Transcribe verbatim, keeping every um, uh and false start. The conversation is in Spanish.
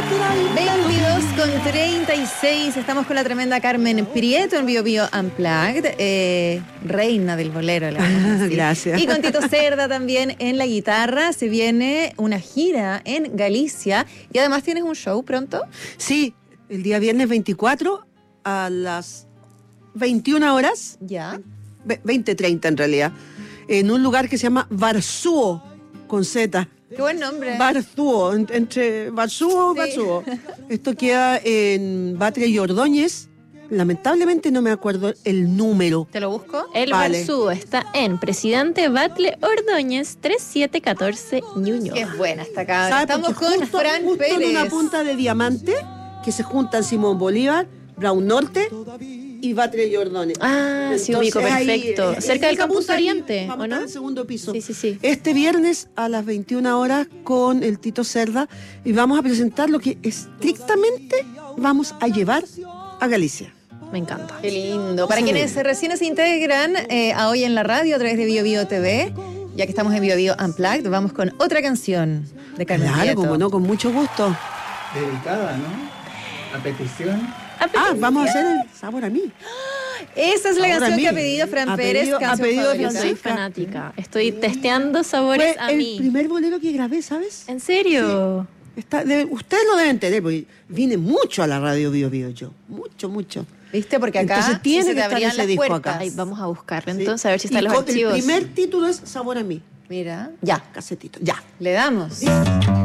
veintidós con treinta y seis, estamos con la tremenda Carmen Prieto en Bio Bio Unplugged, eh, reina del bolero. Le vamos a decir. Gracias. Y con Tito Cerda también en la guitarra. Se viene una gira en Galicia y además tienes un show pronto. Sí, el día viernes veinticuatro a las veintiuna horas, Ya. veinte treinta en realidad, en un lugar que se llama Varsúo, con Z. Qué buen nombre. Varsúo, en- entre Varsúo, Sí. Varsúo. Esto queda en Batlle y Ordóñez. Lamentablemente no me acuerdo el número. ¿Te lo busco? El Vale. Barzú está en Presidente Batle Ordóñez treinta y siete catorce Ñuñoa. Qué buena esta cabra. ¿Sabe? Estamos Porque con justo, Fran justo Pérez. en una punta de diamante que se juntan Simón Bolívar, Brown Norte y Batlle y Ordóñez. Ah, sí, ubico, Entonces, ahí, perfecto. eh, Cerca del esa Campus punta ahí, Oriente, vamos ¿o a estar no? en el segundo piso. Sí, sí, sí. Este viernes a las veintiuna horas con el Tito Cerda y vamos a presentar lo que estrictamente vamos a llevar a Galicia. Me encanta. Qué lindo. Para Sí. quienes recién se integran eh, a Hoy en la Radio a través de Bio Bio T V, ya que estamos en Bio Bio Unplugged, vamos con otra canción de Carmen Claro, Prieto. como no, con mucho gusto. Dedicada, ¿no? A petición. Ah, vamos a hacer el sabor a mí. Esa es la Ahora canción a mí. que ha pedido Fran Ha Pérez, pedido- ha canción pedido favorita. Yo soy Francisca. fanática. Estoy testeando sabores Fue a el mí. primer bolero que grabé, ¿sabes? ¿En serio? Está, debe- ustedes lo deben tener, porque vine mucho a la radio Bio Bio yo. Mucho, mucho. ¿Viste? Porque acá Entonces tiene sí se que te estar abrían ese las disco puertas. acá. Ay, vamos a buscarlo Sí. entonces, a ver si Y están los con- archivos. El primer título es Sabor a mí. Mira, ya, Casetito, ya. le damos.